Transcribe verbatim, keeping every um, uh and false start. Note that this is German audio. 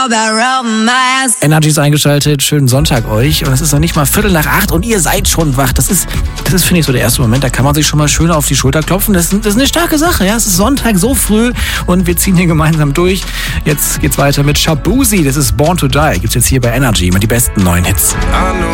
Energy ist eingeschaltet, schönen Sonntag euch. Und es ist noch nicht mal Viertel nach acht und ihr seid schon wach. Das ist, das ist, finde ich, so der erste Moment, da kann man sich schon mal schön auf die Schulter klopfen. Das, das ist eine starke Sache, ja. Es ist Sonntag so früh und wir ziehen hier gemeinsam durch. Jetzt geht's weiter mit Shaboozey, das ist Born to Die. Gibt's jetzt hier bei Energy mit die besten neuen Hits.